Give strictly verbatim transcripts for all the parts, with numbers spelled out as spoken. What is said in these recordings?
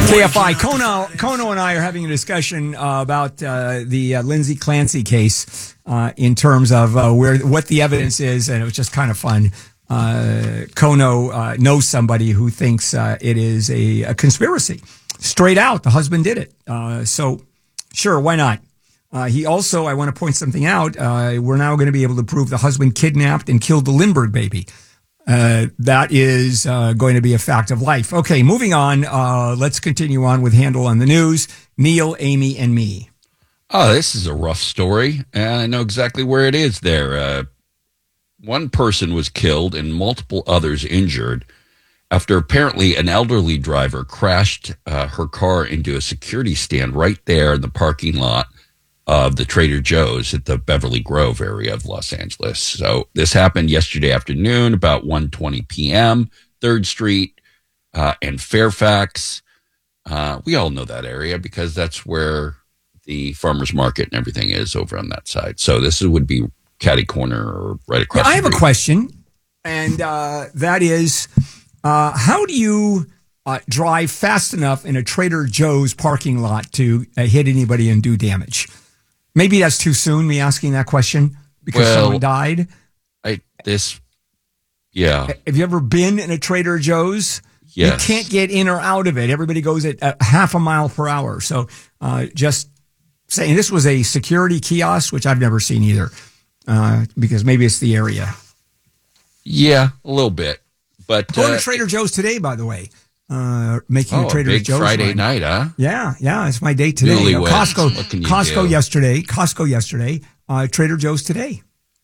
K F I, Kono, Kono and I are having a discussion uh, about uh, the uh, Lindsay Clancy case uh, in terms of uh, where what the evidence is, and it was just kind of fun. Uh, Kono uh, knows somebody who thinks uh, it is a, a conspiracy. Straight out, the husband did it. Uh, so, sure, why not? Uh, he also, I want to point something out, uh, we're now going to be able to prove the husband kidnapped and killed the Lindbergh baby. Uh, that is uh, going to be a fact of life. Okay, moving on. Uh, let's continue on with Handel on the News. Neil, Amy, and me. Oh, this is a rough story, and I know exactly where it is there. Uh, one person was killed and multiple others injured after apparently an elderly driver crashed uh, her car into a security stand right there in the parking lot of the Trader Joe's at the Beverly Grove area of Los Angeles. So this happened yesterday afternoon, about one twenty p.m., third Street uh, and Fairfax. Uh, we all know that area because that's where the farmer's market and everything is over on that side. So this would be catty corner or right across yeah, the I have street. a question, and uh, that is, uh, how do you uh, drive fast enough in a Trader Joe's parking lot to uh, hit anybody and do damage? Maybe that's too soon, me asking that question, because well, someone died. I this, yeah. Have you ever been in a Trader Joe's? Yes. You can't get in or out of it. Everybody goes at uh, half a mile per hour. So uh, just saying, this was a security kiosk, which I've never seen either, uh, because maybe it's the area. Yeah, a little bit. But Going uh, to Trader Joe's today, by the way. Uh, making oh, a Trader a big Joe's Friday run. night, huh? Yeah, yeah, it's my day today. Newlyweds. Costco, What can you Costco do? yesterday. Costco yesterday. Uh, Trader Joe's today.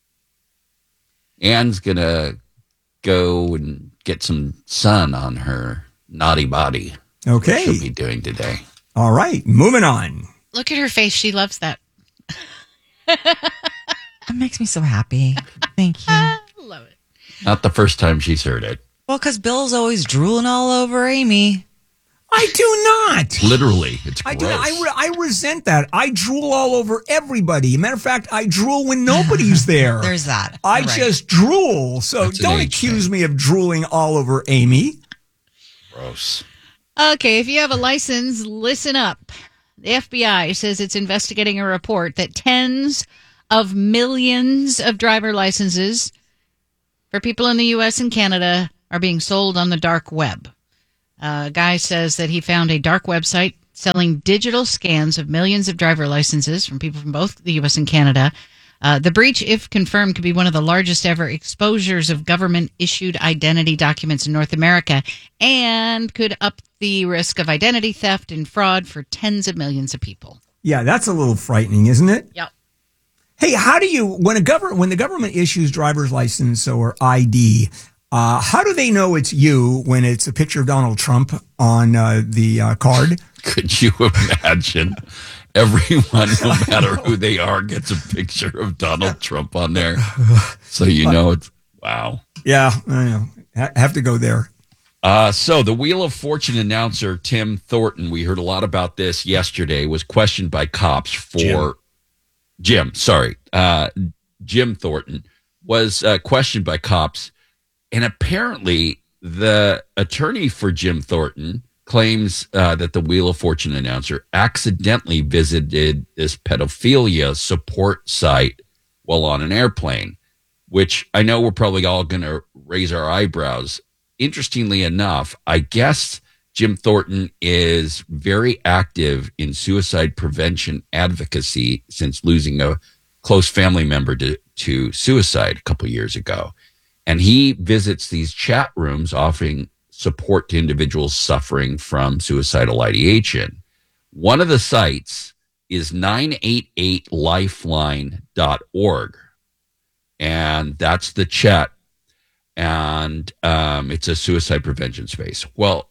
Anne's gonna go and get some sun on her naughty body. Okay, What she'll be doing today. All right, moving on. Look at her face. She loves that. That makes me so happy. Thank you. Love it. Not the first time she's heard it. Well, because Bill's always drooling all over Amy. I do not. Literally, it's I gross. do. I, re- I resent that. I drool all over everybody. Matter of fact, I drool when nobody's there. There's that. I You're right. just drool. So That's an don't age accuse thing. me of drooling all over Amy. Gross. Okay, if you have a license, listen up. The F B I says it's investigating a report that tens of millions of driver licenses for people in the U S and Canada are being sold on the dark web. A guy says that he found a dark website selling digital scans of millions of driver licenses from people from both the U S and Canada. Uh, the breach, if confirmed, could be one of the largest ever exposures of government-issued identity documents in North America and could up the risk of identity theft and fraud for tens of millions of people. Yeah, that's a little frightening, isn't it? Yep. Hey, how do you when a government when the government issues driver's license or I D? Uh, how do they know it's you when it's a picture of Donald Trump on uh, the uh, card? Could you imagine? Everyone, no matter who they are, gets a picture of Donald Trump on there. So you know it's, wow. Yeah, I know. Ha- have to go there. Uh, so the Wheel of Fortune announcer, Tim Thornton, we heard a lot about this yesterday, was questioned by cops for... Jim, Jim sorry. Uh, Jim Thornton was uh, questioned by cops, and apparently the attorney for Jim Thornton claims uh, that the Wheel of Fortune announcer accidentally visited this pedophilia support site while on an airplane, which I know we're probably all going to raise our eyebrows. Interestingly enough, I guess Jim Thornton is very active in suicide prevention advocacy since losing a close family member to, to suicide a couple years ago. And he visits these chat rooms offering support to individuals suffering from suicidal ideation. One of the sites is nine eight eight lifeline dot org. And that's the chat. And um, it's a suicide prevention space. Well,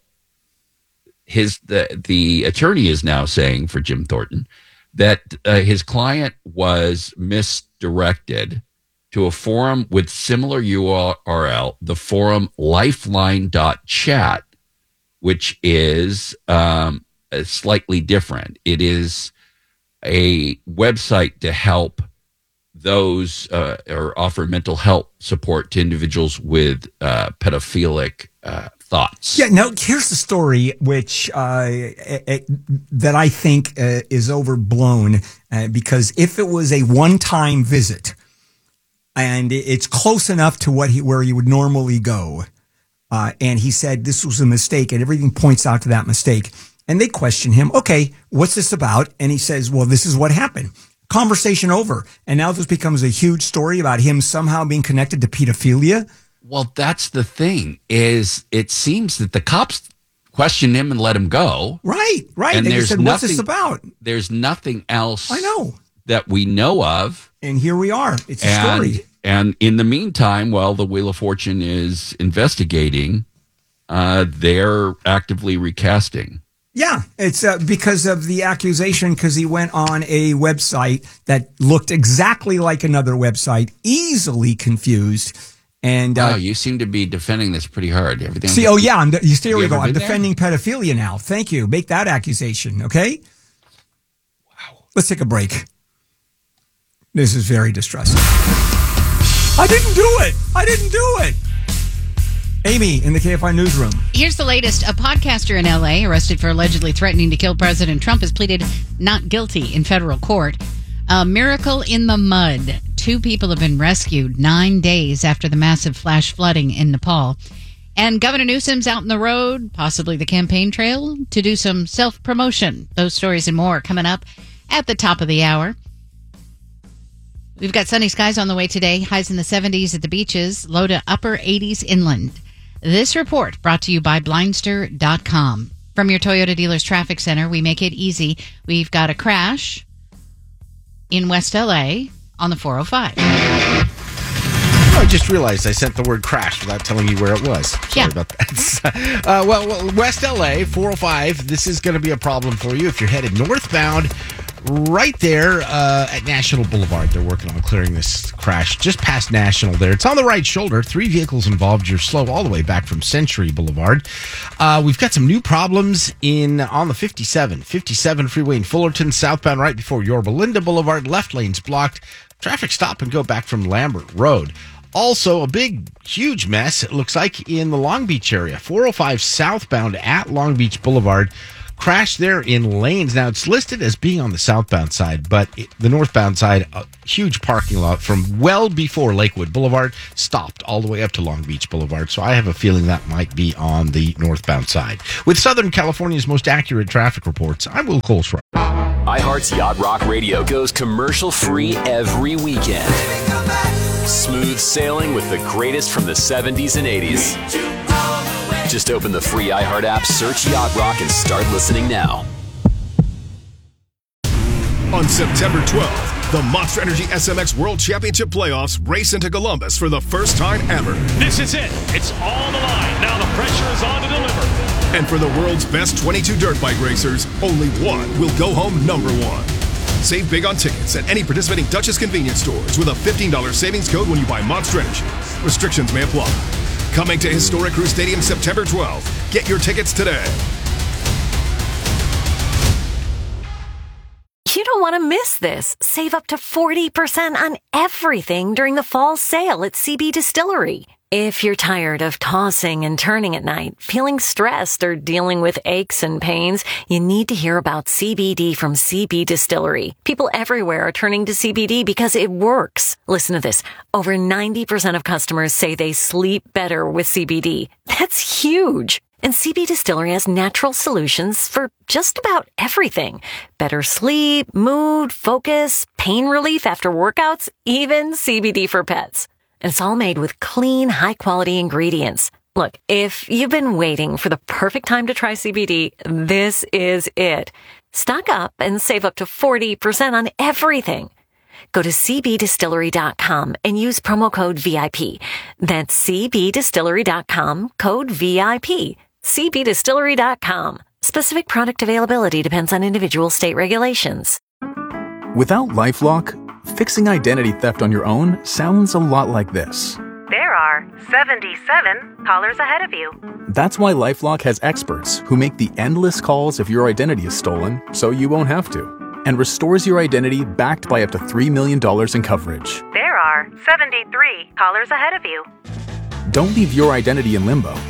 his the, the attorney is now saying for Jim Thornton that uh, his client was misdirected to a forum with similar U R L, the forum lifeline dot chat, which is um, slightly different. It is a website to help those uh, or offer mental health support to individuals with uh, pedophilic uh, Thoughts? Yeah, no, here's the story, which uh, it, it, that I think uh, is overblown, uh, because if it was a one-time visit and it's close enough to what he, where he would normally go, uh, and he said this was a mistake and everything points out to that mistake, and they question him, okay, what's this about? And he says, well, this is what happened. Conversation over. And now this becomes a huge story about him somehow being connected to pedophilia. Well, that's the thing, is it seems that the cops questioned him and let him go. Right, right. And they there's said, nothing, what's this about? There's nothing else I know. that we know of. And here we are. It's a and, story. And in the meantime, while the Wheel of Fortune is investigating, uh, they're actively recasting. Yeah, it's uh, because of the accusation, because he went on a website that looked exactly like another website, easily confused. And uh, wow, you seem to be defending this pretty hard. Everything. see, oh yeah, I'm de- you here we you go. ever I'm been there? defending pedophilia now. Thank you. Make that accusation, okay? Wow. Let's take a break. This is very distressing. I didn't do it. I didn't do it. Amy in the K F I newsroom. Here's the latest. A podcaster in L A arrested for allegedly threatening to kill President Trump has pleaded not guilty in federal court. A miracle in the mud. Two people have been rescued nine days after the massive flash flooding in Nepal. And Governor Newsom's out on the road, possibly the campaign trail, to do some self-promotion. Those stories and more coming up at the top of the hour. We've got sunny skies on the way today. Highs in the seventies at the beaches, low to upper eighties inland. This report brought to you by Blindster dot com. From your Toyota dealer's traffic center, we make it easy. We've got a crash in West L A on the four oh five. Oh, I just realized I sent the word crash without telling you where it was. Sorry Yeah. about that. uh, well, well, West L A, four oh five, this is going to be a problem for you if you're headed northbound. Right there uh, at National Boulevard, they're working on clearing this crash just past National there. It's on the right shoulder. Three vehicles involved. You're slow all the way back from Century Boulevard. Uh, we've got some new problems in on the fifty-seven. fifty-seven freeway in Fullerton, southbound right before Yorba Linda Boulevard. Left lane's blocked. Traffic stop and go back from Lambert Road. Also, a big, huge mess, it looks like, in the Long Beach area. four oh five southbound at Long Beach Boulevard. Crash there in lanes. Now, it's listed as being on the southbound side, but it, the northbound side, a huge parking lot from well before Lakewood Boulevard, stopped all the way up to Long Beach Boulevard. So I have a feeling that might be on the northbound side. With Southern California's most accurate traffic reports, I'm Will Coleshaw. iHeart's Yacht Rock Radio goes commercial-free every weekend. Smooth sailing with the greatest from the seventies and eighties. Just open the free iHeart app, search Yacht Rock, and start listening now. On September twelfth, the Monster Energy S M X World Championship Playoffs race into Columbus for the first time ever. This is it. It's all on the line. Now the pressure is on to deliver. And for the world's best twenty-two dirt bike racers, only one will go home number one. Save big on tickets at any participating Duchess convenience stores with a fifteen dollars savings code when you buy Monster Energy. Restrictions may apply. Coming to Historic Crew Stadium September twelfth. Get your tickets today. You don't want to miss this. Save up to forty percent on everything during the fall sale at C B Distillery. If you're tired of tossing and turning at night, feeling stressed, or dealing with aches and pains, you need to hear about C B D from C B Distillery. People everywhere are turning to C B D because it works. Listen to this. Over ninety percent of customers say they sleep better with C B D. That's huge. And C B Distillery has natural solutions for just about everything. Better sleep, mood, focus, pain relief after workouts, even C B D for pets. And it's all made with clean, high-quality ingredients. Look, if you've been waiting for the perfect time to try C B D, this is it. Stock up and save up to forty percent on everything. Go to C B distillery dot com and use promo code V I P. That's C B distillery dot com, code V I P. C B distillery dot com. Specific product availability depends on individual state regulations. Without LifeLock, fixing identity theft on your own sounds a lot like this. There are seventy-seven callers ahead of you. That's why LifeLock has experts who make the endless calls if your identity is stolen so you won't have to, and restores your identity backed by up to three million dollars in coverage. There are seventy-three callers ahead of you. Don't leave your identity in limbo.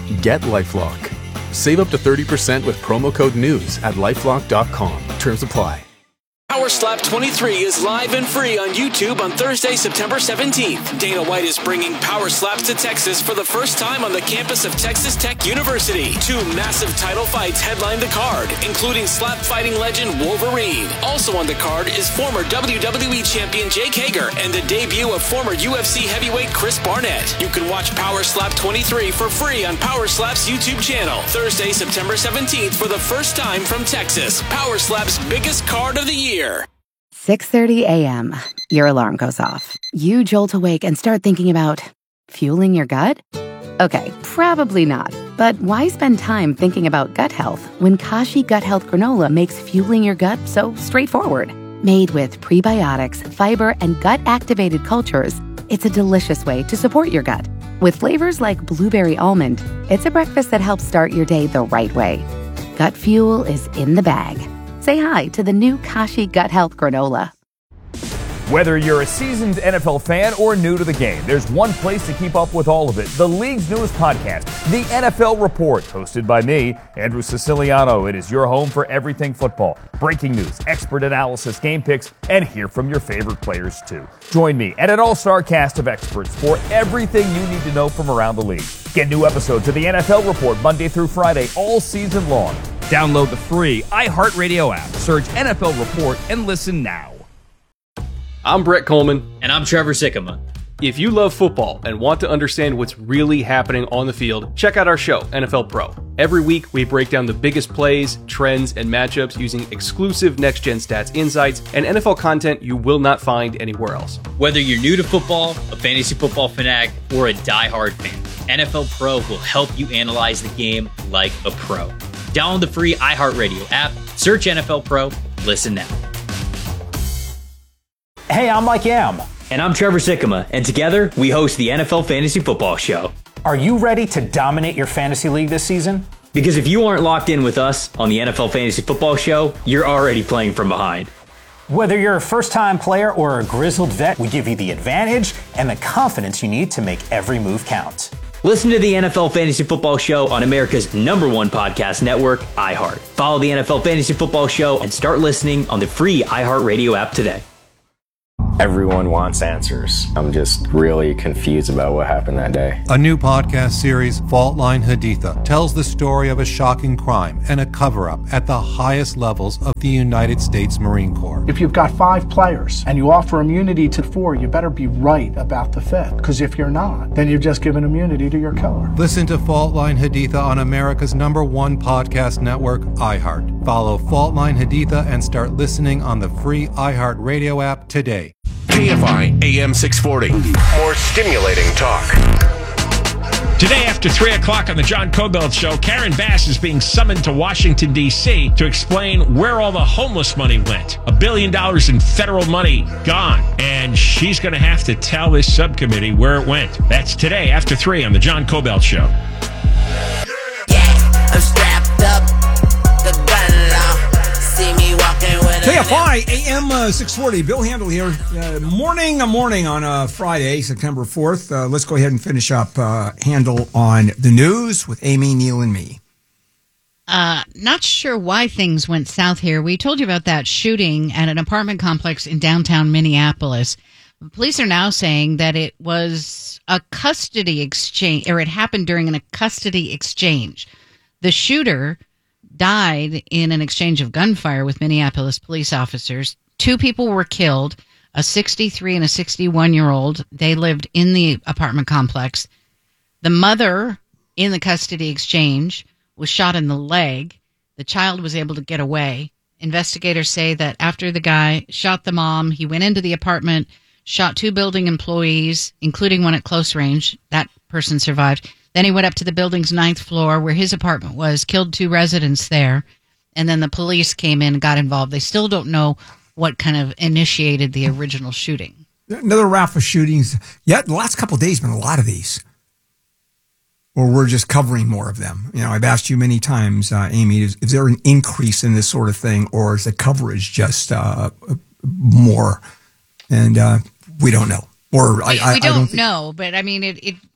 Get LifeLock. Save up to thirty percent with promo code NEWS at lifelock dot com. Terms apply. Power Slap twenty-three is live and free on YouTube on Thursday, September seventeenth. Dana White is bringing Power Slaps to Texas for the first time on the campus of Texas Tech University. Two massive title fights headline the card, including slap fighting legend Wolverine. Also on the card is former W W E champion Jake Hager and the debut of former U F C heavyweight Chris Barnett. You can watch Power Slap twenty-three for free on Power Slap's YouTube channel. Thursday, September seventeenth for the first time from Texas. Power Slap's biggest card of the year. six thirty a.m. Your alarm goes off. You jolt awake and start thinking about fueling your gut? Okay, probably not. But why spend time thinking about gut health when Kashi Gut Health Granola makes fueling your gut so straightforward? Made with prebiotics, fiber, and gut-activated cultures, it's a delicious way to support your gut. With flavors like blueberry almond, it's a breakfast that helps start your day the right way. Gut fuel is in the bag. Say hi to the new Kashi Gut Health Granola. Whether you're a seasoned N F L fan or new to the game, there's one place to keep up with all of it. The league's newest podcast, The N F L Report, hosted by me, Andrew Siciliano. It is your home for everything football. Breaking news, expert analysis, game picks, and hear from your favorite players too. Join me and an all-star cast of experts for everything you need to know from around the league. Get new episodes of The N F L Report Monday through Friday all season long. Download the free iHeartRadio app, search N F L Report, and listen now. I'm Brett Coleman. And I'm Trevor Sikkema. If you love football and want to understand what's really happening on the field, check out our show, N F L Pro. Every week, we break down the biggest plays, trends, and matchups using exclusive next-gen stats insights and N F L content you will not find anywhere else. Whether you're new to football, a fantasy football fanatic, or a diehard fan, N F L Pro will help you analyze the game like a pro. Download the free iHeartRadio app, search N F L Pro, listen now. Hey, I'm Mike Yam. And I'm Trevor Sikkema, and together we host the N F L Fantasy Football Show. Are you ready to dominate your fantasy league this season? Because if you aren't locked in with us on the N F L Fantasy Football Show, you're already playing from behind. Whether you're a first-time player or a grizzled vet, we give you the advantage and the confidence you need to make every move count. Listen to the N F L Fantasy Football Show on America's number one podcast network, iHeart. Follow the N F L Fantasy Football Show and start listening on the free iHeartRadio app today. Everyone wants answers. I'm just really confused about what happened that day. A new podcast series, Fault Line Haditha, tells the story of a shocking crime and a cover-up at the highest levels of the United States Marine Corps. If you've got five players and you offer immunity to four, you better be right about the fifth. Because if you're not, then you've just given immunity to your killer. Listen to Fault Line Haditha on America's number one podcast network, iHeart. Follow Fault Line Haditha and start listening on the free iHeart Radio app today. K F I A M six forty. More stimulating talk. Today after three o'clock on the John Cobelt Show, Karen Bass is being summoned to Washington, D C to explain where all the homeless money went. A billion dollars in federal money gone. And she's going to have to tell this subcommittee where it went. That's today after three on the John Cobelt Show. Yeah, I'm strapped up. The gun law. See me walking with K F I A M uh, six forty. Bill Handel here. Uh, morning, a morning on a Friday, September fourth. Uh, let's go ahead and finish up uh, Handel on the news with Amy, Neil, and me. Uh, not sure why things went south here. We told you about that shooting at an apartment complex in downtown Minneapolis. Police are now saying that it was a custody exchange, or it happened during a custody exchange. The shooter died in an exchange of gunfire with Minneapolis police officers. Two people were killed, a sixty-three and a sixty-one-year-old. They lived in the apartment complex. The mother in the custody exchange was shot in the leg. The child was able to get away. Investigators say that after the guy shot the mom, he went into the apartment, shot two building employees, including one at close range. That person survived. Then he went up to the building's ninth floor where his apartment was, killed two residents there, and then the police came in and got involved. They still don't know what kind of initiated the original shooting. Another raft of shootings. Yeah, the last couple of days been a lot of these. Or we're just covering more of them. You know, I've asked you many times, uh, Amy, is, is there an increase in this sort of thing, or is the coverage just uh, more? And uh, we don't know. Or we, I, I, we don't, I don't think- know, but I mean, it, it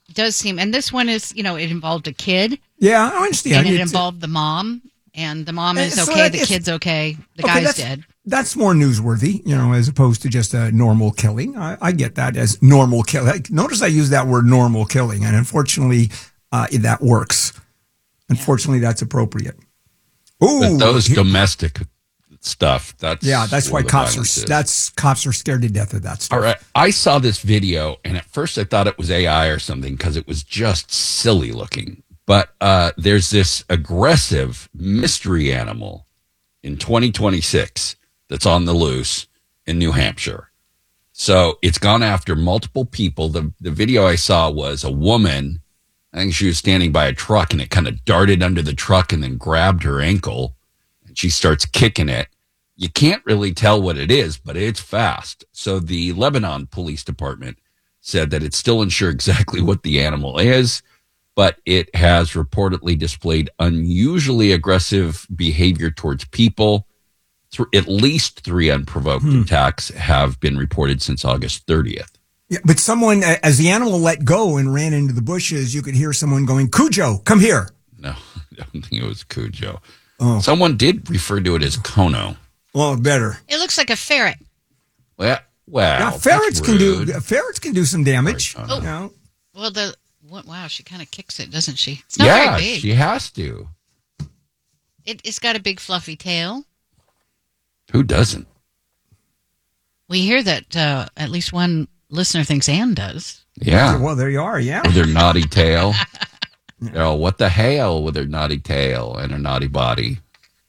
does seem, and this one is, you know, it involved a kid. Yeah, I understand. And it It's- involved the mom, and the mom is Uh, so okay, that the is- kid's okay, the Okay, guy's that's- dead. That's more newsworthy, you know, as opposed to just a normal killing. I, I get that as normal killing. Notice I use that word normal killing, and unfortunately, uh, that works. Unfortunately, that's appropriate. Ooh, But those he- domestic stuff, that's yeah, that's why where the cops violence are is. that's cops are scared to death of that stuff. All right. I saw this video, and at first I thought it was A I or something because it was just silly looking. But uh, there's this aggressive mystery animal in twenty twenty-six that's on the loose in New Hampshire. So it's gone after multiple people. The, the video I saw was a woman. I think she was standing by a truck, and it kind of darted under the truck and then grabbed her ankle. And she starts kicking it. You can't really tell what it is, but it's fast. So the Lebanon Police Department said that it's still unsure exactly what the animal is, but it has reportedly displayed unusually aggressive behavior towards people. Th- at least three unprovoked Hmm. attacks have been reported since August thirtieth. Yeah, but someone, uh, as the animal let go and ran into the bushes, you could hear someone going, "Cujo, come here." No, I don't think it was Cujo. Oh. Someone did refer to it as Kono. Well, better. It looks like a ferret. Well, well Yeah, ferrets that's can do rude. ferrets can do some damage. Oh. You know? Well, the what, wow, she kind of kicks it, doesn't she? It's not Yeah, very big. she has to. It, it's got a big fluffy tail. Who doesn't? We hear that uh, at least one listener thinks Ann does. Yeah. Well, there you are. Yeah. With their naughty tail. Oh, what the hell with their naughty tail and her naughty body?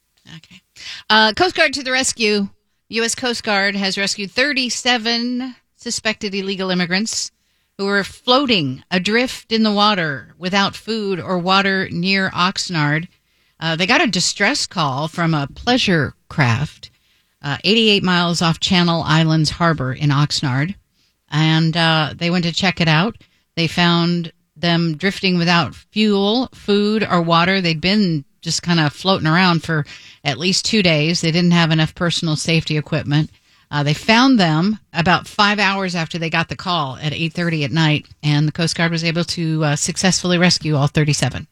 Uh, Coast Guard to the rescue. U S. Coast Guard has rescued thirty-seven suspected illegal immigrants who were floating adrift in the water without food or water near Oxnard. Uh, they got a distress call from a pleasure craft uh, eighty-eight miles off Channel Islands Harbor in Oxnard. And uh, they went to check it out. They found them drifting without fuel, food, or water. They'd been just kind of floating around for at least two days. They didn't have enough personal safety equipment. Uh, they found them about five hours after they got the call at eight thirty at night, and the Coast Guard was able to uh, successfully rescue all thirty-seven.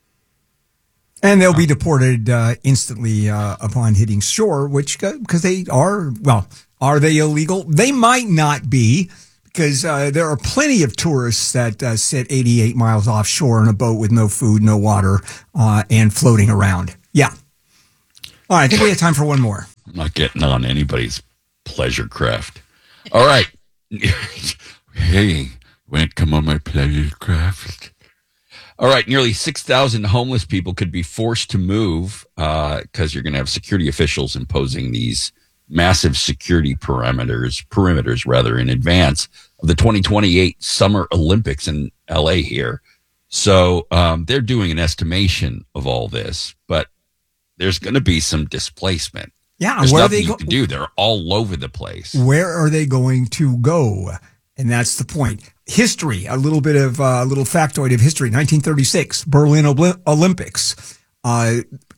And they'll be deported uh, instantly uh, upon hitting shore, which, because they are, well, are they illegal? They might not be, because uh, there are plenty of tourists that uh, sit eighty-eight miles offshore in a boat with no food, no water, uh, and floating around. Yeah. All right, I think we have time for one more. I'm not getting on anybody's pleasure craft. All right. Hey, want to come on my pleasure craft? All right, nearly six thousand homeless people could be forced to move because uh, you're going to have security officials imposing these massive security perimeters, perimeters rather, in advance of the twenty twenty-eight Summer Olympics in L A here. So um, they're doing an estimation of all this, but there's going to be some displacement. Yeah, There's where are nothing they you go- can do. They're all over the place. Where are they going to go? And that's the point. History, a little bit of a uh, little factoid of history. nineteen thirty-six, Berlin Oli- Olympics, uh,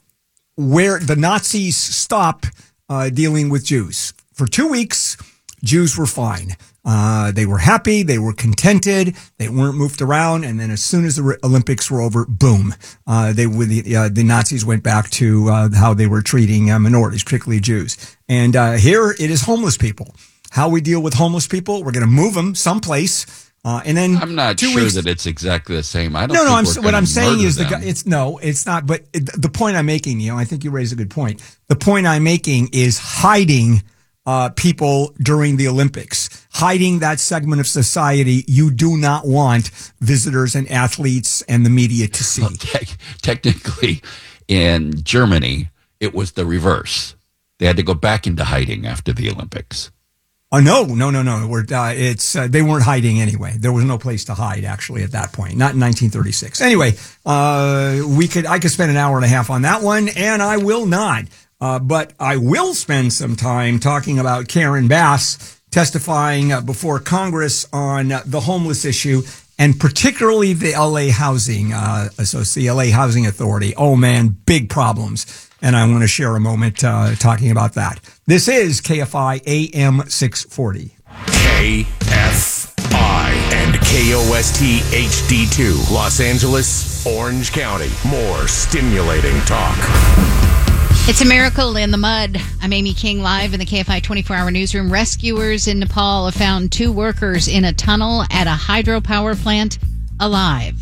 where the Nazis stop uh, dealing with Jews. For two weeks, Jews were fine. Uh, they were happy. They were contented. They weren't moved around. And then as soon as the re- Olympics were over, boom, uh, they the, uh, the Nazis went back to uh, how they were treating uh, minorities, particularly Jews. And uh, here it is homeless people. How we deal with homeless people, we're going to move them someplace. Uh, and then I'm not two sure weeks, that it's exactly the same. I don't no, no. think I'm we're s- what gonna I'm saying murder is the them. guy, it's no, it's not. But it, the point I'm making, you know, I think you raised a good point. The point I'm making is hiding uh, people during the Olympics, hiding that segment of society you do not want visitors and athletes and the media to see. Well, te- technically, in Germany, it was the reverse. They had to go back into hiding after the Olympics. Oh no, no, no, no! We're, uh, it's uh, they weren't hiding anyway. There was no place to hide actually at that point. Not in nineteen thirty-six. Anyway, uh, we could I could spend an hour and a half on that one, and I will not. Uh, but I will spend some time talking about Karen Bass testifying uh, before Congress on uh, the homeless issue, and particularly the L A Housing uh, Association, the L A Housing Authority. Oh man, big problems. And I want to share a moment uh, talking about that. This is K F I A M six forty. K F I and K O S T H D two, Los Angeles, Orange County. More stimulating talk. It's a miracle in the mud. I'm Amy King, live in the K F I twenty-four hour newsroom. Rescuers in Nepal have found two workers in a tunnel at a hydropower plant alive.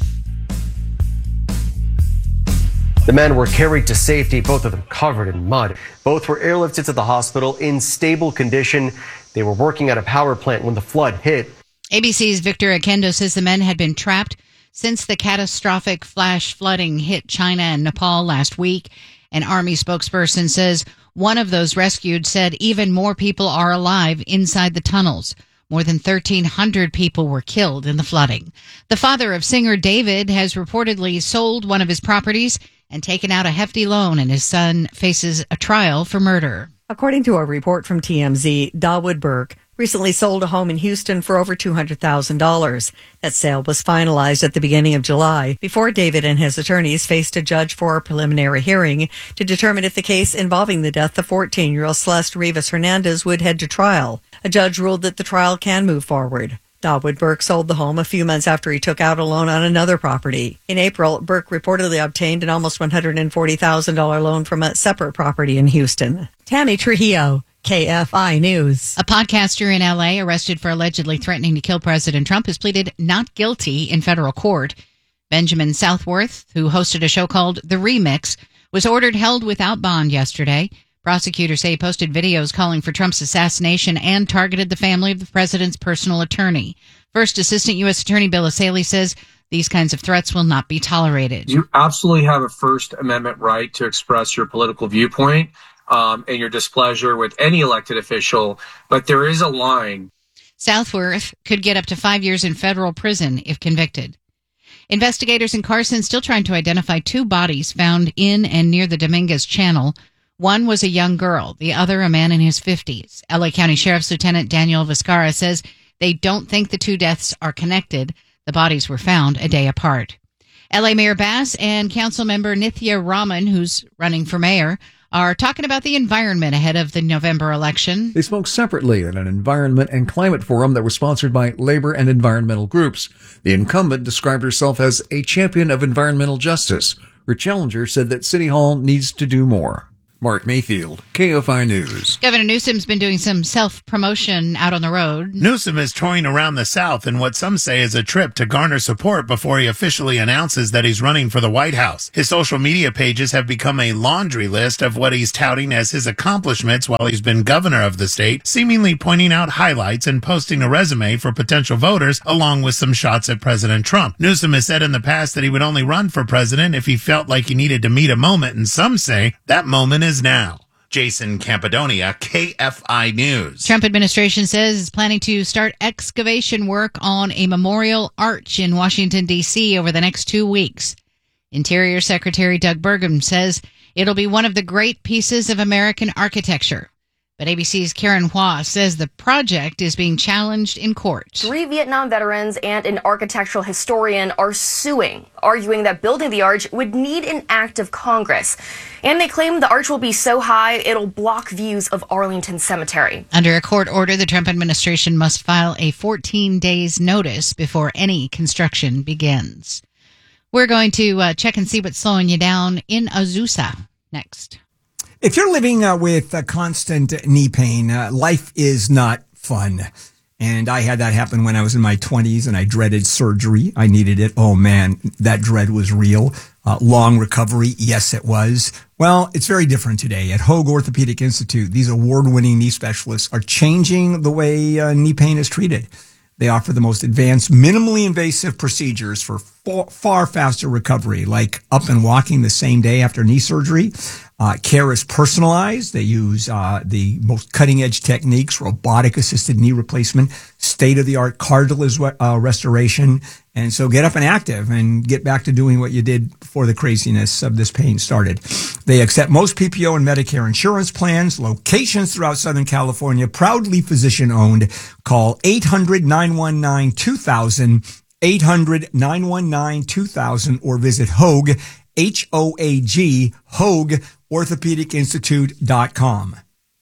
The men were carried to safety, both of them covered in mud. Both were airlifted to the hospital in stable condition. They were working at a power plant when the flood hit. A B C's Victor Akendo says the men had been trapped since the catastrophic flash flooding hit China and Nepal last week. An Army spokesperson says one of those rescued said even more people are alive inside the tunnels. More than thirteen hundred people were killed in the flooding. The father of singer David has reportedly sold one of his properties and taken out a hefty loan, and his son faces a trial for murder. According to a report from T M Z, Dawood Burke recently sold a home in Houston for over two hundred thousand dollars. That sale was finalized at the beginning of July before David and his attorneys faced a judge for a preliminary hearing to determine if the case involving the death of fourteen-year-old Celeste Rivas Hernandez would head to trial. A judge ruled that the trial can move forward. Dawood Burke sold the home a few months after he took out a loan on another property. In April, Burke reportedly obtained an almost one hundred forty thousand dollars loan from a separate property in Houston. Tammy Trujillo, K F I News. A podcaster in L A arrested for allegedly threatening to kill President Trump has pleaded not guilty in federal court. Benjamin Southworth, who hosted a show called The Remix, was ordered held without bond yesterday. Prosecutors say he posted videos calling for Trump's assassination and targeted the family of the president's personal attorney. First Assistant U S Attorney Bill Asaley says these kinds of threats will not be tolerated. You absolutely have a First Amendment right to express your political viewpoint um, and your displeasure with any elected official, but there is a line. Southworth could get up to five years in federal prison if convicted. Investigators in Carson still trying to identify two bodies found in and near the Dominguez Channel. One was a young girl, the other a man in his fifties. L A County Sheriff's Lieutenant Daniel Vizcarra says they don't think the two deaths are connected. The bodies were found a day apart. L A Mayor Bass and Councilmember Nithya Raman, who's running for mayor, are talking about the environment ahead of the November election. They spoke separately at an environment and climate forum that was sponsored by labor and environmental groups. The incumbent described herself as a champion of environmental justice. Her challenger said that City Hall needs to do more. Mark Mayfield, K F I News. Governor Newsom's been doing some self-promotion out on the road. Newsom is touring around the South in what some say is a trip to garner support before he officially announces that he's running for the White House. His social media pages have become a laundry list of what he's touting as his accomplishments while he's been governor of the state, seemingly pointing out highlights and posting a resume for potential voters, along with some shots at President Trump. Newsom has said in the past that he would only run for president if he felt like he needed to meet a moment, and some say that moment is is now. Jason Campidonia, K F I News. Trump administration says it's planning to start excavation work on a memorial arch in Washington, D C over the next two weeks. Interior Secretary Doug Burgum says it'll be one of the great pieces of American architecture. But A B C's Karen Hua says the project is being challenged in court. Three Vietnam veterans and an architectural historian are suing, arguing that building the arch would need an act of Congress. And they claim the arch will be so high it'll block views of Arlington Cemetery. Under a court order, the Trump administration must file a fourteen days notice before any construction begins. We're going to uh, check and see what's slowing you down in Azusa next. If you're living uh, with uh, constant knee pain, uh, life is not fun. And I had that happen when I was in my twenties and I dreaded surgery. I needed it. Oh man, that dread was real. Uh, long recovery. Yes, it was. Well, it's very different today. At Hoag Orthopedic Institute, these award-winning knee specialists are changing the way uh, knee pain is treated. They offer the most advanced, minimally invasive procedures for far, far faster recovery, like up and walking the same day after knee surgery. Uh, care is personalized. They use uh, the most cutting-edge techniques, robotic-assisted knee replacement, state-of-the-art cartilage uh, restoration. And so get up and active and get back to doing what you did before the craziness of this pain started. They accept most P P O and Medicare insurance plans, locations throughout Southern California, proudly physician-owned. Call eight hundred, nine one nine, two thousand, eight hundred, nine one nine, two thousand, or visit Hoag, H O A G, Hoag, orthopedic institute dot com.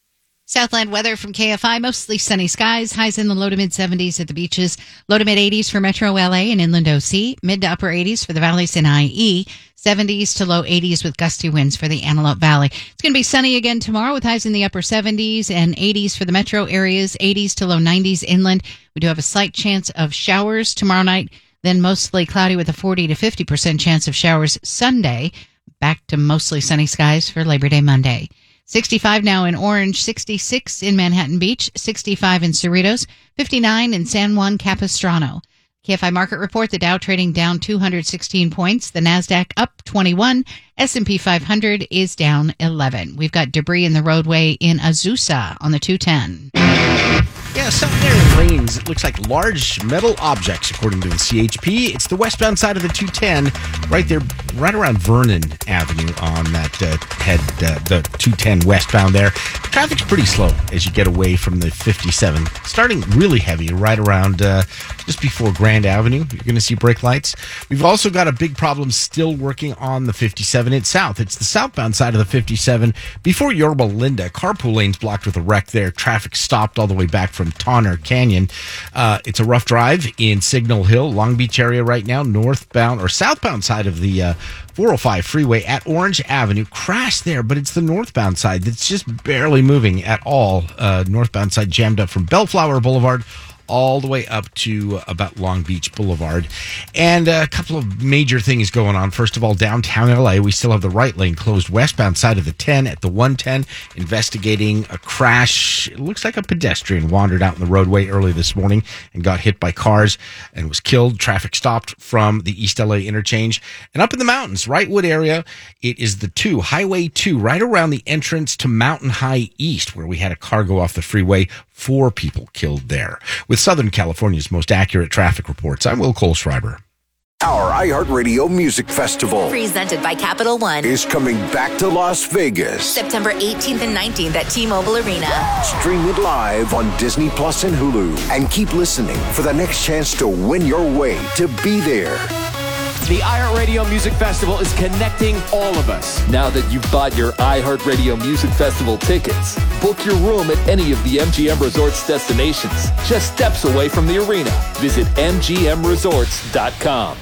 Southland weather from K F I, mostly sunny skies, highs in the low to mid seventies at the beaches, low to mid eighties for Metro L A and Inland O C, mid to upper eighties for the valleys in I E, seventies to low eighties with gusty winds for the Antelope Valley. It's going to be sunny again tomorrow with highs in the upper seventies and eighties for the metro areas, eighties to low nineties inland. We do have a slight chance of showers tomorrow night, then mostly cloudy with a forty to fifty percent chance of showers Sunday. Back to mostly sunny skies for Labor Day Monday. sixty-five now in Orange, sixty-six in Manhattan Beach, sixty-five in Cerritos, fifty-nine in San Juan Capistrano. K F I Market Report, the Dow trading down two hundred sixteen points, the NASDAQ up twenty-one, S and P five hundred is down eleven. We've got debris in the roadway in Azusa on the two ten. Yeah, something there in lanes. It looks like large metal objects, according to the C H P. It's the westbound side of the two ten, right there, right around Vernon Avenue on that uh, head, uh, the two ten westbound there. Traffic's pretty slow as you get away from the fifty-seven. Starting really heavy right around uh, just before Grand Avenue. You're going to see brake lights. We've also got a big problem still working on the fifty-seven. It's south. It's the southbound side of the fifty-seven. Before Yorba Linda, carpool lane's blocked with a wreck there. Traffic stopped all the way back from Tonner Canyon. Uh, it's a rough drive in Signal Hill, Long Beach area right now, northbound or southbound side of the uh, four oh five freeway at Orange Avenue. Crashed there, but it's the northbound side that's just barely moving at all. Uh, northbound side jammed up from Bellflower Boulevard all the way up to about Long Beach Boulevard. And a couple of major things going on. First of all, downtown L A, we still have the right lane closed westbound side of the ten at the one ten, investigating a crash. It looks like a pedestrian wandered out in the roadway early this morning and got hit by cars and was killed. Traffic stopped from the East L A interchange. And up in the mountains, Wrightwood area, it is the two, Highway two, right around the entrance to Mountain High East, where we had a car go off the freeway. Four people killed there. With Southern California's most accurate traffic reports, I'm Will Kohlschreiber. Our iHeartRadio Music Festival, presented by Capital One, is coming back to Las Vegas. September eighteenth and nineteenth at T-Mobile Arena. Stream it live on Disney Plus and Hulu. And keep listening for the next chance to win your way to be there. The iHeartRadio Music Festival is connecting all of us. Now that you've bought your iHeartRadio Music Festival tickets, book your room at any of the M G M Resorts destinations, just steps away from the arena. Visit M G M resorts dot com.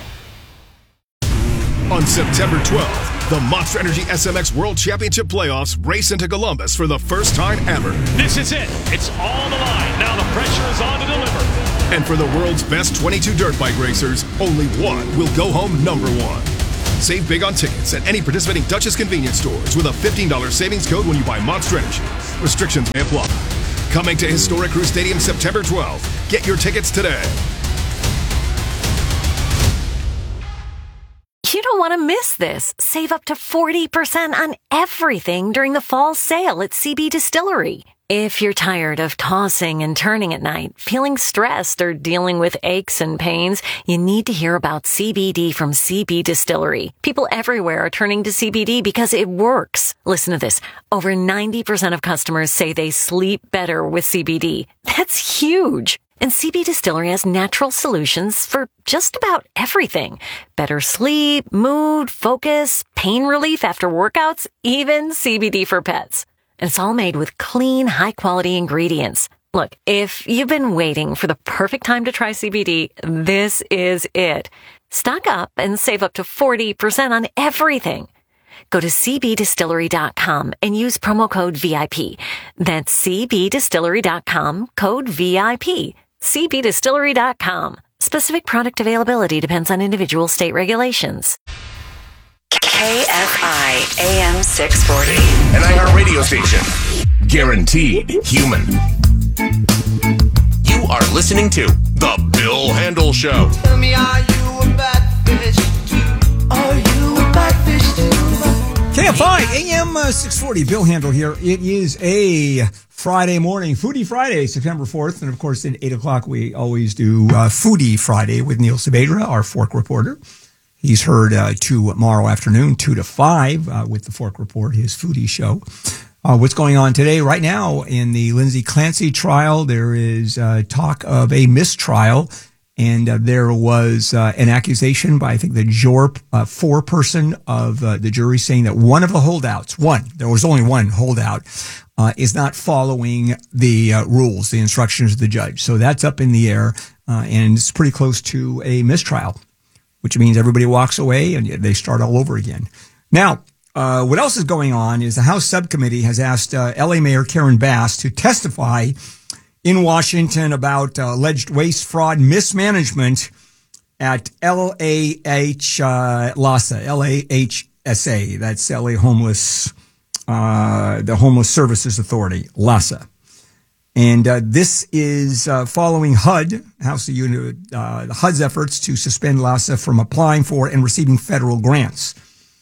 On September twelfth, the Monster Energy S M X World Championship Playoffs race into Columbus for the first time ever. This is it. It's all on the line. Now the pressure is on to deliver. And for the world's best twenty-two dirt bike racers, only one will go home number one. Save big on tickets at any participating Duchess convenience stores with a fifteen dollars savings code when you buy Monster Energy. Restrictions may apply. Coming to Historic Crew Stadium September twelfth. Get your tickets today. You don't want to miss this. Save up to forty percent on everything during the fall sale at C B Distillery. If you're tired of tossing and turning at night, feeling stressed, or dealing with aches and pains, you need to hear about C B D from C B Distillery. People everywhere are turning to C B D because it works. Listen to this. Over ninety percent of customers say they sleep better with C B D. That's huge. And C B Distillery has natural solutions for just about everything. Better sleep, mood, focus, pain relief after workouts, even C B D for pets. And it's all made with clean, high-quality ingredients. Look, if you've been waiting for the perfect time to try C B D, this is it. Stock up and save up to forty percent on everything. Go to C B distillery dot com and use promo code V I P. That's C B distillery dot com, code V I P. C B distillery dot com. Specific product availability depends on individual state regulations. K F I A M six forty. An iHeart radio station. Guaranteed human. You are listening to The Bill Handle Show. Tell me, are you a bad fish too? Are you a bad fish too? K F I A M six forty. Bill Handle here. It is a Friday morning, Foodie Friday, September fourth. And of course, at eight o'clock, we always do uh, Foodie Friday with Neil Saavedra, our Fork reporter. He's heard uh, tomorrow afternoon, two to five, uh, with the Fork Report, his foodie show. Uh, what's going on today? Right now, in the Lindsay Clancy trial, there is uh, talk of a mistrial And uh, there was uh, an accusation by, I think, the juror, uh, four-person of uh, the jury saying that one of the holdouts, one, there was only one holdout, uh, is not following the uh, rules, the instructions of the judge. So that's up in the air, uh, and it's pretty close to a mistrial, which means everybody walks away and they start all over again. Now, uh, what else is going on is the House subcommittee has asked uh, L A Mayor Karen Bass to testify in Washington about uh, alleged waste, fraud, mismanagement at L A H uh, LAHSA, L A H S A. That's L A Homeless, uh, the Homeless Services Authority, LAHSA. And uh, this is uh, following H U D, House of Unit, uh, H U D's efforts to suspend LAHSA from applying for and receiving federal grants.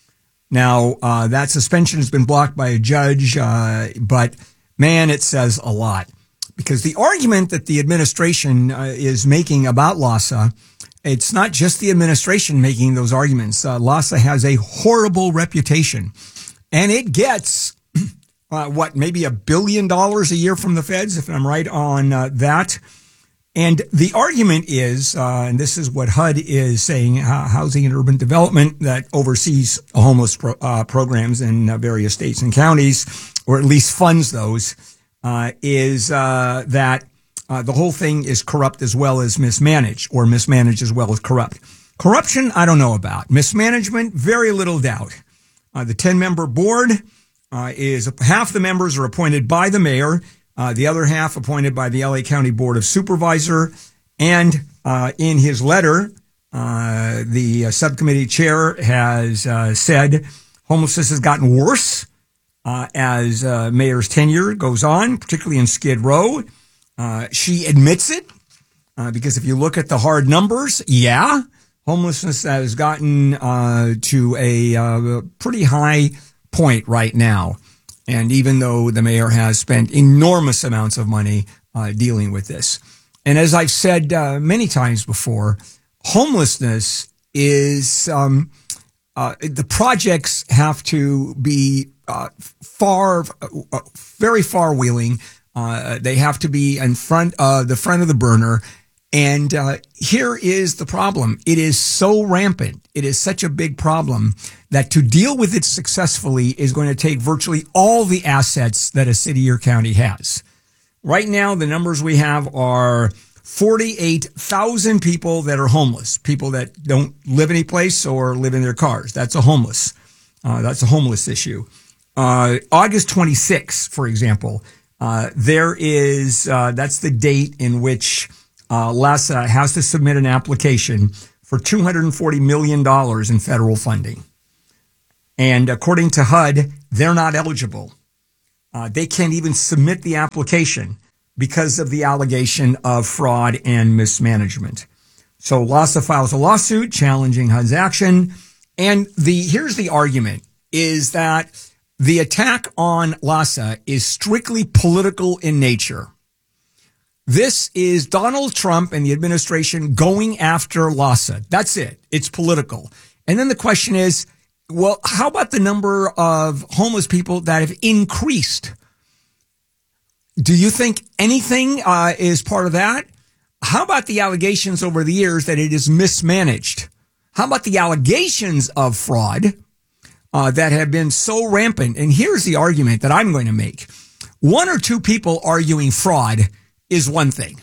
Now, uh, that suspension has been blocked by a judge, uh, but man, it says a lot. Because the argument that the administration uh, is making about LAHSA, it's not just the administration making those arguments. Uh, LAHSA has a horrible reputation, and it gets, uh, what, maybe a billion dollars a year from the feds, if I'm right on uh, that. And the argument is, uh, and this is what H U D is saying, uh, Housing and Urban Development, that oversees homeless pro- uh, programs in uh, various states and counties, or at least funds those, uh, is uh, that uh, the whole thing is corrupt as well as mismanaged, or mismanaged as well as corrupt. Corruption, I don't know about. Mismanagement, very little doubt. Uh, the ten-member board uh, is, half the members are appointed by the mayor, Uh, the other half appointed by the L A County Board of Supervisor. And uh, in his letter, uh, the uh, subcommittee chair has uh, said homelessness has gotten worse uh, as uh, mayor's tenure goes on, particularly in Skid Row. Uh, she admits it uh, because if you look at the hard numbers, yeah, homelessness has gotten uh, to a uh, pretty high point right now. And even though the mayor has spent enormous amounts of money uh, dealing with this. And as I've said uh, many times before, homelessness is, um, uh, the projects have to be uh, far, uh, very far-wheeling. Uh, they have to be in front of the front of the burner. And uh, here is the problem. It is so rampant. It is such a big problem that to deal with it successfully is going to take virtually all the assets that a city or county has. Right now, the numbers we have are forty-eight thousand people that are homeless, people that don't live any place or live in their cars. That's a homeless. Uh, that's a homeless issue. Uh, August twenty-sixth, for example, uh, there is, uh, that's the date in which Uh, LAHSA has to submit an application for two hundred forty million dollars in federal funding. And according to H U D, they're not eligible. Uh, they can't even submit the application because of the allegation of fraud and mismanagement. So LAHSA files a lawsuit challenging H U D's action. And the here's the argument, is that the attack on LAHSA is strictly political in nature. This is Donald Trump and the administration going after LAHSA. That's it. It's political. And then the question is, well, how about the number of homeless people that have increased? Do you think anything uh, is part of that? How about the allegations over the years that it is mismanaged? How about the allegations of fraud uh, that have been so rampant? And here's the argument that I'm going to make. One or two people arguing fraud is one thing.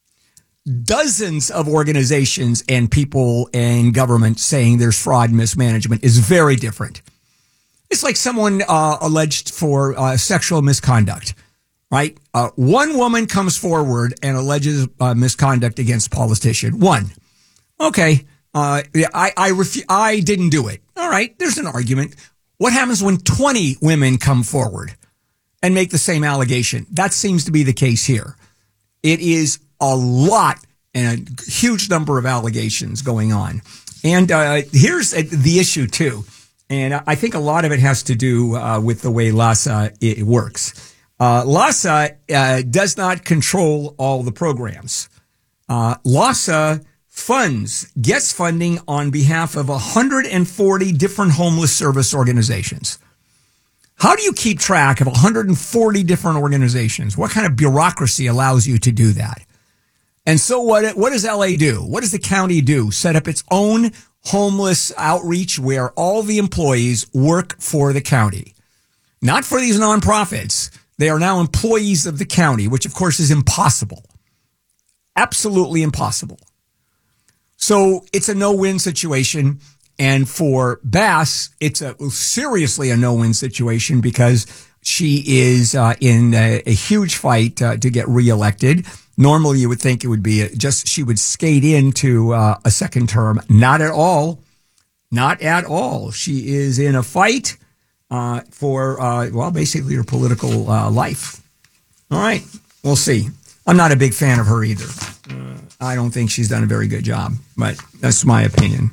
Dozens of organizations and people and government saying there's fraud and mismanagement is very different. It's like someone uh, alleged for uh, sexual misconduct, right? Uh, one woman comes forward and alleges uh, misconduct against a politician. One. Okay. Uh, I, I, refu- I didn't do it. All right. There's an argument. What happens when twenty women come forward and make the same allegation? That seems to be the case here. It is a lot and a huge number of allegations going on. And uh, here's the issue, too. And I think a lot of it has to do uh, with the way LAHSA it works. Uh, LAHSA uh, does not control all the programs. Uh, LAHSA funds, gets funding on behalf of one hundred forty different homeless service organizations. How do you keep track of one hundred forty different organizations? What kind of bureaucracy allows you to do that? And so what, what does L A do? What does the county do? Set up its own homeless outreach where all the employees work for the county. Not for these nonprofits. They are now employees of the county, which of course is impossible. Absolutely impossible. So it's a no-win situation. And for Bass, it's a seriously a no-win situation because she is uh, in a, a huge fight uh, to get reelected. Normally, you would think it would be a, just she would skate into uh, a second term. Not at all. Not at all. She is in a fight uh, for, uh, well, basically her political uh, life. All right. We'll see. I'm not a big fan of her either. Uh, I don't think she's done a very good job, but that's my opinion.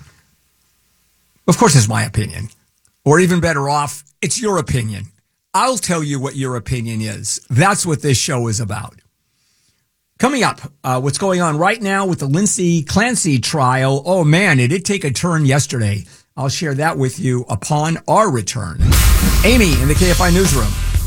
Of course, it's my opinion. Or even better off, it's your opinion. I'll tell you what your opinion is. That's what this show is about. Coming up, uh, what's going on right now with the Lindsay Clancy trial. Oh, man, it did take a turn yesterday. I'll share that with you upon our return. Amy in the K F I Newsroom.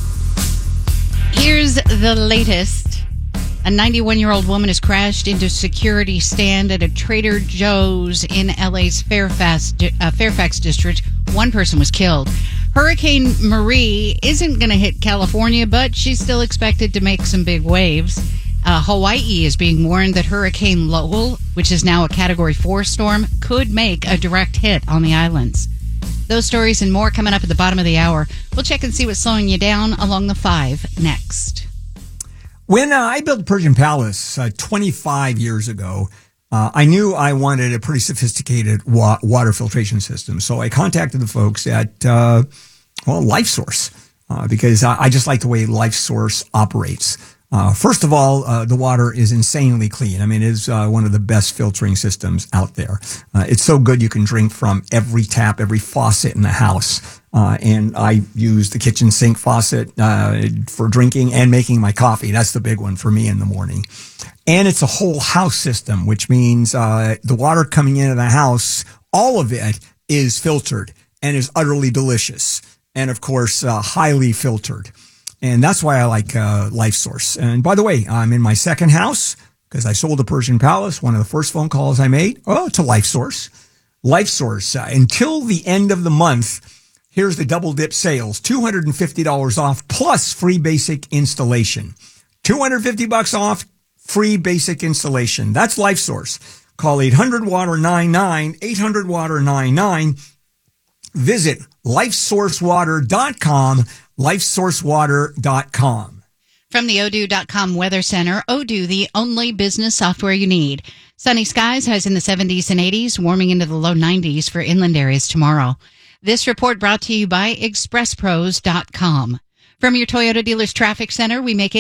Here's the latest. A ninety-one-year-old woman has crashed into a security stand at a Trader Joe's in L A's Fairfax, uh, Fairfax district. One person was killed. Hurricane Marie isn't going to hit California, but she's still expected to make some big waves. Uh, Hawaii is being warned that Hurricane Lowell, which is now a Category four storm, could make a direct hit on the islands. Those stories and more coming up at the bottom of the hour. We'll check and see what's slowing you down along the five next. When uh, I built Persian Palace uh, twenty-five years ago, uh, I knew I wanted a pretty sophisticated wa- water filtration system. So I contacted the folks at, uh, well, LifeSource, uh, because I, I just like the way LifeSource operates. Uh, first of all, uh, the water is insanely clean. I mean, it is uh, one of the best filtering systems out there. Uh, it's so good you can drink from every tap, every faucet in the house. Uh, and I use the kitchen sink faucet uh, for drinking and making my coffee. That's the big one for me in the morning. And it's a whole house system, which means uh, the water coming into the house, all of it is filtered and is utterly delicious. And, of course, uh, highly filtered. And that's why I like uh, LifeSource. And by the way, I'm in my second house because I sold the Persian Palace. One of the first phone calls I made, oh, to LifeSource. LifeSource, uh, until the end of the month, here's the double dip sales, two hundred fifty dollars off plus free basic installation. two hundred fifty bucks off, free basic installation. That's LifeSource. Call eight hundred water ninety-nine, eight hundred water ninety-nine. Visit lifesource water dot com. lifesource water dot com. From the Odoo dot com Weather Center, Odoo, the only business software you need. Sunny skies, highs in the seventies and eighties, warming into the low nineties for inland areas tomorrow. This report brought to you by express pros dot com. From your Toyota dealer's traffic center, we make it